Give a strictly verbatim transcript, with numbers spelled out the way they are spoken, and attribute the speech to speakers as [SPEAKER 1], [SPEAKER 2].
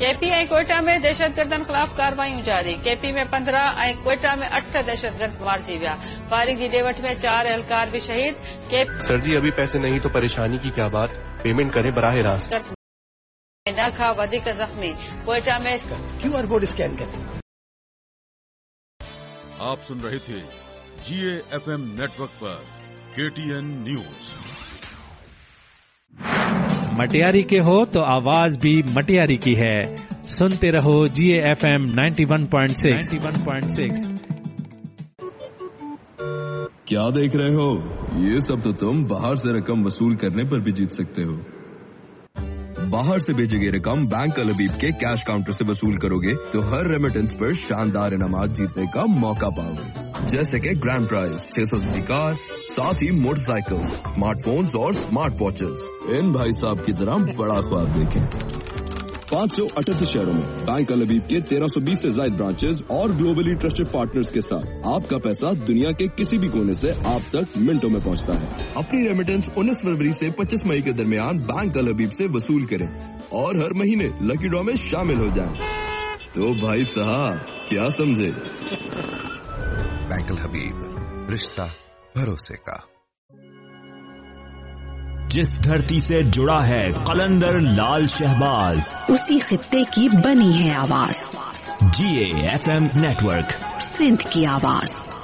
[SPEAKER 1] KP ऐं कोयटा में दहशतगर्दनि ख़िलाफ़ कार्रवायूं जारी। केपी में पंद्रहं ऐं कोयटा में अठ दहशतगर्द मारिजी विया। फायरिंग की डेवट में चार एहलकार भी शहीद।
[SPEAKER 2] सर जी अभी पैसे नहीं तो परेशानी की क्या बात, पेमेंट करें बराह रास्त।
[SPEAKER 1] न खां वधीक जख्मी। कोयटा में
[SPEAKER 3] क्यूआर कोड स्कैन करें।
[SPEAKER 4] आप सुन रहे थे जीए एफएम नेटवर्क पर केटीएन न्यूज।
[SPEAKER 5] मटियारी के हो तो आवाज भी मटियारी की है। सुनते रहो जीए FM ninety one point six.
[SPEAKER 6] क्या देख रहे हो? ये सब तो तुम बाहर से रकम वसूल करने पर भी जीत सकते हो। बाहर से भेजी गई रकम बैंक अल हबीब के कैश काउंटर से वसूल करोगे तो हर रेमिटेंस पर शानदार इनामात जीतने का मौका पाओगे, जैसे कि ग्रैंड प्राइज, छह सौ सीसी कार, साथ ही मोटरसाइकिल, स्मार्टफोन्स और स्मार्ट वॉचेस। इन भाई साहब की तरह बड़ा ख्वाब देखें। पाँच सौ अठहत्तर शहरों में बैंक अल हबीब के तेरह सौ बीस से ज्यादा ब्रांचेस और ग्लोबली ट्रस्टेड पार्टनर्स के साथ आपका पैसा दुनिया के किसी भी कोने से आप तक मिनटों में पहुंचता है। अपनी रेमिटेंस उन्नीस फरवरी से पच्चीस मई के दरमियान बैंक अल हबीब से वसूल करें और हर महीने लकी ड्रॉ में शामिल हो जाएं। तो भाई साहब क्या समझे?
[SPEAKER 7] बैंक अल हबीब, रिश्ता भरोसे का।
[SPEAKER 8] जिस धरती से जुड़ा है कलंदर लाल शहबाज,
[SPEAKER 9] उसी खित्ते की बनी है आवाज।
[SPEAKER 8] जीए एफएम नेटवर्क,
[SPEAKER 9] सिंध की आवाज।